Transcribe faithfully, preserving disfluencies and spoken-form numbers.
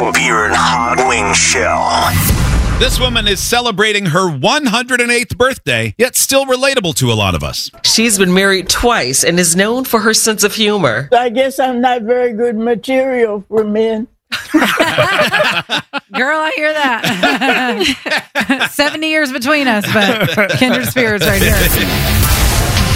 Beard Hot Wing Show. This woman is celebrating her one hundred eighth birthday, yet still relatable to a lot of us. She's been married twice and is known for her sense of humor. I guess I'm not very good material for men. Girl, I hear that. seventy years between us, but kindred spirits right here.